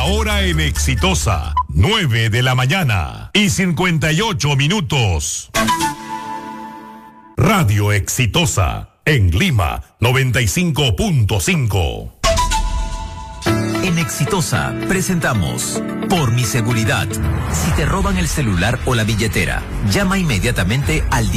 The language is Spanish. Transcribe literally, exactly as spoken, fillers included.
hora en Exitosa, nueve de la mañana y cincuenta y ocho minutos. Radio Exitosa, en Lima, noventa y cinco punto cinco. En Exitosa presentamos Por mi seguridad. Si te roban el celular o la billetera, llama inmediatamente al